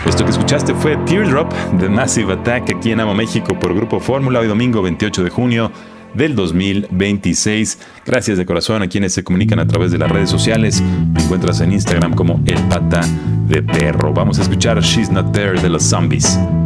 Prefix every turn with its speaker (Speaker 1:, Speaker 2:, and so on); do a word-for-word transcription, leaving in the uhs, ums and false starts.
Speaker 1: Esto que escuchaste fue Teardrop de Massive Attack aquí en Amo México por Grupo Fórmula, hoy domingo veintiocho de junio del dos mil veintiséis. Gracias de corazón a quienes se comunican a través de las redes sociales. Me encuentras en Instagram como El Pata de Perro. Vamos a escuchar She's Not There de los Zombies.